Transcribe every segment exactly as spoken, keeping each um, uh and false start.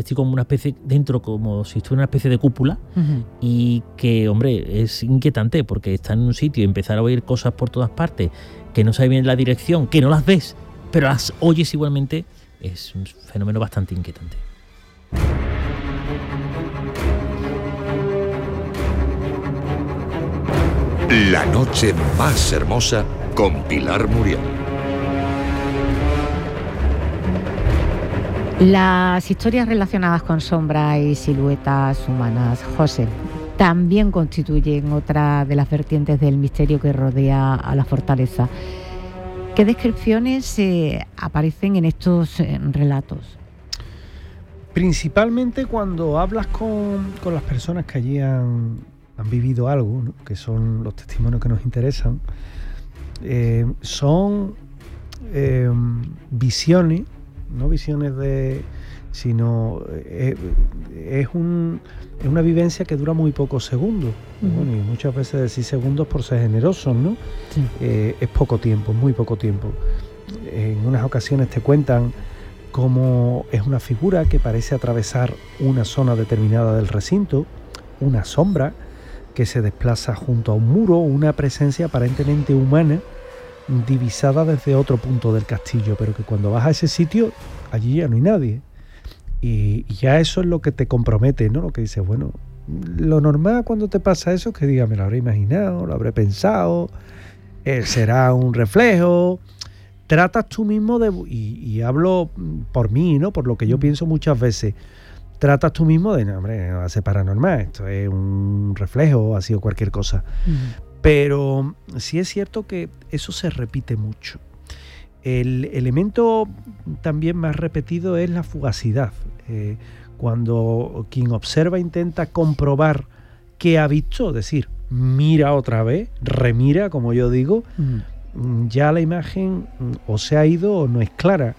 estoy como una especie dentro, como si estuviera una especie de cúpula, uh-huh. y que, hombre, es inquietante porque está en un sitio y empezar a oír cosas por todas partes, que no sabes bien la dirección, que no las ves, pero las oyes igualmente, es un fenómeno bastante inquietante. La noche más hermosa con Pilar Muriel. Las historias relacionadas con sombras y siluetas humanas, José, también constituyen otra de las vertientes del misterio que rodea a la fortaleza. ¿Qué descripciones eh, aparecen en estos eh, relatos? Principalmente cuando hablas con, con las personas que allí han, han vivido algo, ¿no? Que son los testimonios que nos interesan, eh, son eh, visiones, no visiones de, sino eh, es, un, es una vivencia que dura muy pocos segundos. Uh-huh. Bueno, y muchas veces decir segundos por ser generosos, ¿no? Sí. Eh, es poco tiempo, muy poco tiempo. En unas ocasiones te cuentan cómo es una figura que parece atravesar una zona determinada del recinto, una sombra que se desplaza junto a un muro, una presencia aparentemente humana divisada desde otro punto del castillo, pero que cuando vas a ese sitio, allí ya no hay nadie. Y, y ya eso es lo que te compromete, ¿no? Lo que dices, bueno, lo normal cuando te pasa eso es que digas, me lo habré imaginado, lo habré pensado, eh, será un reflejo. Tratas tú mismo de, y, y hablo por mí, ¿no? Por lo que yo pienso muchas veces, tratas tú mismo de, no, hombre, no va a ser paranormal, esto es un reflejo, ha sido cualquier cosa. Uh-huh. Pero sí es cierto que eso se repite mucho. El elemento también más repetido es la fugacidad. Eh, cuando quien observa intenta comprobar qué ha visto, es decir, mira otra vez, remira, como yo digo, mm. ya la imagen o se ha ido o no es clara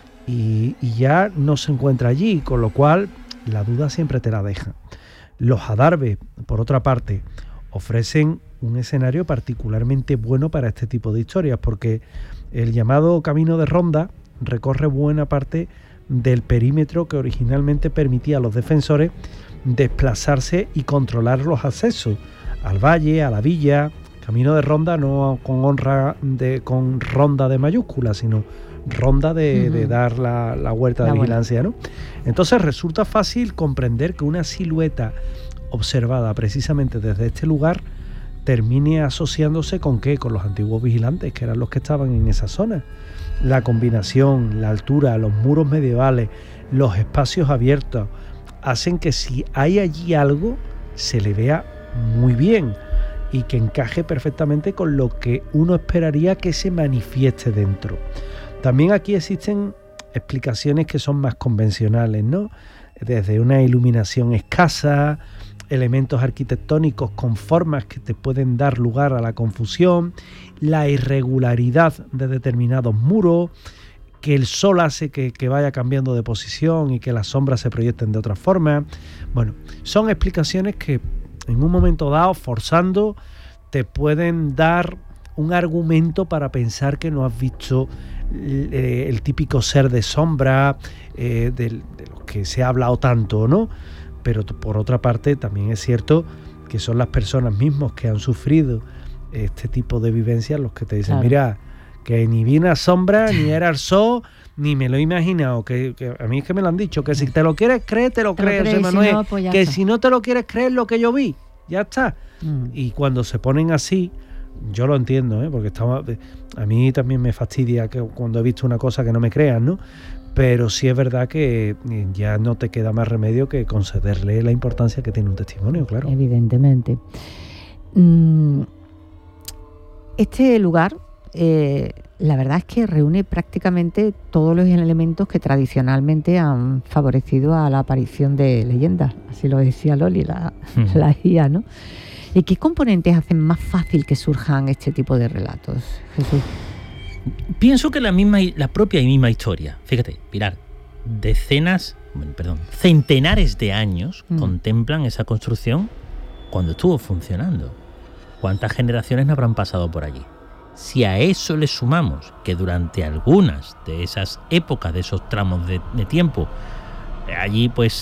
y, y ya no se encuentra allí, con lo cual la duda siempre te la deja. Los adarves, por otra parte, ofrecen un escenario particularmente bueno para este tipo de historias, porque el llamado camino de ronda recorre buena parte del perímetro que originalmente permitía a los defensores desplazarse y controlar los accesos al valle, a la villa. Camino de ronda no con honra de, con ronda de mayúscula, sino ronda de, uh-huh. de dar la, la vuelta la de vigilancia, ¿no? Entonces resulta fácil comprender que una silueta observada precisamente desde este lugar termine asociándose con qué, con los antiguos vigilantes, que eran los que estaban en esa zona. La combinación, la altura, los muros medievales, los espacios abiertos, hacen que si hay allí algo, se le vea muy bien y que encaje perfectamente con lo que uno esperaría que se manifieste dentro. También aquí existen explicaciones que son más convencionales, ¿no? Desde una iluminación escasa, elementos arquitectónicos con formas que te pueden dar lugar a la confusión, la irregularidad de determinados muros, que el sol hace que, que vaya cambiando de posición y que las sombras se proyecten de otra forma. Bueno, son explicaciones que en un momento dado, forzando, te pueden dar un argumento para pensar que no has visto eh, el típico ser de sombra eh, de, de los que se ha hablado tanto, ¿no? Pero por otra parte también es cierto que son las personas mismas que han sufrido este tipo de vivencias los que te dicen, claro, mira, que ni vi una sombra, ni era el sol, ni me lo he imaginado, que, que a mí es que me lo han dicho, que si te lo quieres creer, te lo te crees, lo crees, José Manuel, si no, pues que está. Si no te lo quieres creer lo que yo vi, ya está. Mm. Y cuando se ponen así, yo lo entiendo, ¿eh? Porque estamos, a mí también me fastidia que cuando he visto una cosa que no me crean, ¿no? Pero sí es verdad que ya no te queda más remedio que concederle la importancia que tiene un testimonio, claro. Evidentemente. Este lugar, eh, la verdad es que reúne prácticamente todos los elementos que tradicionalmente han favorecido a la aparición de leyendas. Así lo decía Loli, la, uh-huh. la guía, ¿no? ¿Y qué componentes hacen más fácil que surjan este tipo de relatos, Jesús? Pienso que la misma, la propia y misma historia. Fíjate, Pilar, decenas, bueno, perdón, centenares de años mm. contemplan esa construcción cuando estuvo funcionando. ¿Cuántas generaciones no habrán pasado por allí? Si a eso le sumamos que durante algunas de esas épocas, de esos tramos de, de tiempo, allí pues